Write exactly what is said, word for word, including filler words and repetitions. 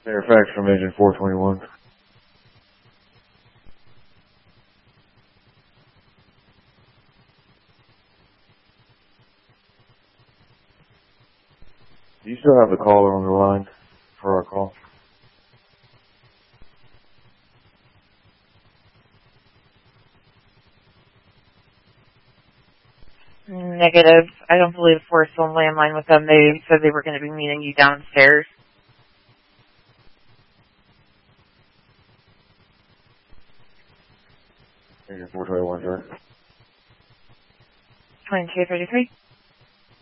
Fairfax from engine four twenty-one. Do you still have the caller on the line for our call? Negative. I don't believe we're still on landline with them. They said they were going to be meeting you downstairs. Engine four twenty-one, sir. twenty-two thirty-three.